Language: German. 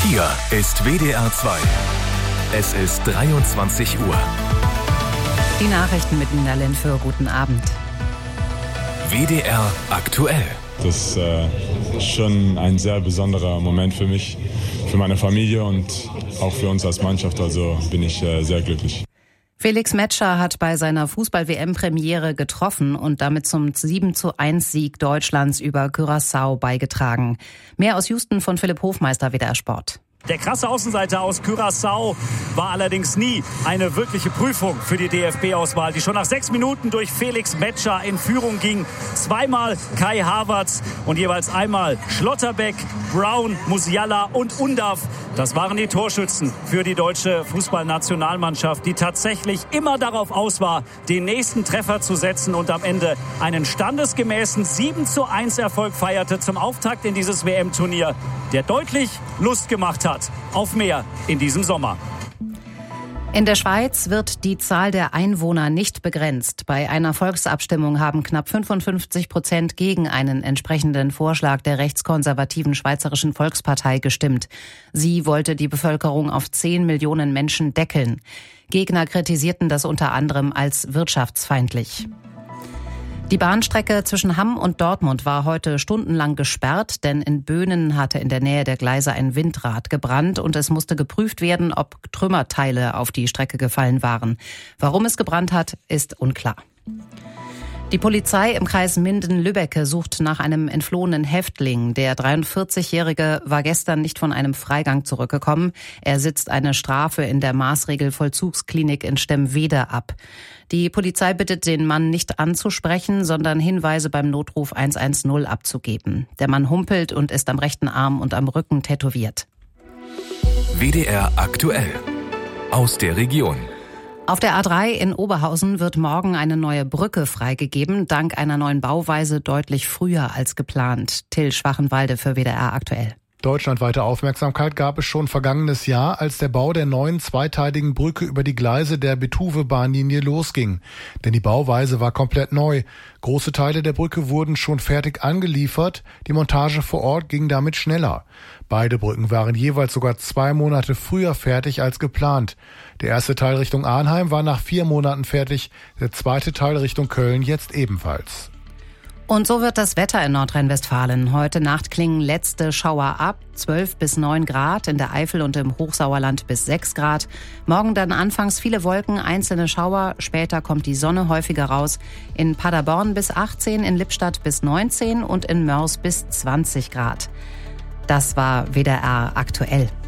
Hier ist WDR 2. Es ist 23 Uhr. Die Nachrichten mit Nina Lindführ. Guten Abend. WDR aktuell. Das ist schon ein sehr besonderer Moment für mich, für meine Familie und auch für uns als Mannschaft. Also bin ich sehr glücklich. Felix Metscher hat bei seiner Fußball-WM-Premiere getroffen und damit zum 7:1-Sieg Deutschlands über Curaçao beigetragen. Mehr aus Houston von Philipp Hofmeister, WDR Sport. Der krasse Außenseiter aus Curaçao war allerdings nie eine wirkliche Prüfung für die DFB-Auswahl, die schon nach 6 Minuten durch Felix Metscher in Führung ging. Zweimal Kai Havertz und jeweils einmal Schlotterbeck, Brown, Musiala und Undav. Das waren die Torschützen für die deutsche Fußballnationalmannschaft, die tatsächlich immer darauf aus war, den nächsten Treffer zu setzen und am Ende einen standesgemäßen 7:1-Erfolg feierte zum Auftakt in dieses WM-Turnier, der deutlich Lust gemacht hat auf mehr in diesem Sommer. In der Schweiz wird die Zahl der Einwohner nicht begrenzt. Bei einer Volksabstimmung haben knapp 55% gegen einen entsprechenden Vorschlag der rechtskonservativen Schweizerischen Volkspartei gestimmt. Sie wollte die Bevölkerung auf 10 Millionen Menschen deckeln. Gegner kritisierten das unter anderem als wirtschaftsfeindlich. Die Bahnstrecke zwischen Hamm und Dortmund war heute stundenlang gesperrt, denn in Böhnen hatte in der Nähe der Gleise ein Windrad gebrannt und es musste geprüft werden, ob Trümmerteile auf die Strecke gefallen waren. Warum es gebrannt hat, ist unklar. Die Polizei im Kreis Minden-Lübbecke sucht nach einem entflohenen Häftling. Der 43-Jährige war gestern nicht von einem Freigang zurückgekommen. Er sitzt eine Strafe in der Maßregel-Vollzugsklinik in Stemwede ab. Die Polizei bittet den Mann nicht anzusprechen, sondern Hinweise beim Notruf 110 abzugeben. Der Mann humpelt und ist am rechten Arm und am Rücken tätowiert. WDR aktuell. Aus der Region. Auf der A3 in Oberhausen wird morgen eine neue Brücke freigegeben, dank einer neuen Bauweise deutlich früher als geplant. Till Schwachenwalde für WDR aktuell. Deutschlandweite Aufmerksamkeit gab es schon vergangenes Jahr, als der Bau der neuen zweiteiligen Brücke über die Gleise der Betuwe-Bahnlinie losging. Denn die Bauweise war komplett neu. Große Teile der Brücke wurden schon fertig angeliefert. Die Montage vor Ort ging damit schneller. Beide Brücken waren jeweils sogar 2 Monate früher fertig als geplant. Der erste Teil Richtung Arnheim war nach 4 Monaten fertig. Der zweite Teil Richtung Köln jetzt ebenfalls. Und so wird das Wetter in Nordrhein-Westfalen. Heute Nacht klingen letzte Schauer ab, 12 bis 9 Grad, in der Eifel und im Hochsauerland bis 6 Grad. Morgen dann anfangs viele Wolken, einzelne Schauer, später kommt die Sonne häufiger raus. In Paderborn bis 18, in Lippstadt bis 19 und in Mörs bis 20 Grad. Das war WDR aktuell.